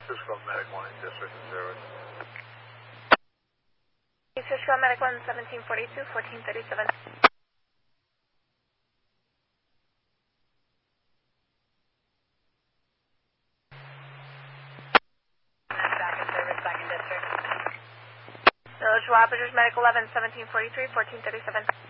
Cisco Medic 1 in District 0. Cisco Medic 1, 1742, 1437. Back in service, back in District. Village Wappingers Medic 11, 1743, 1437.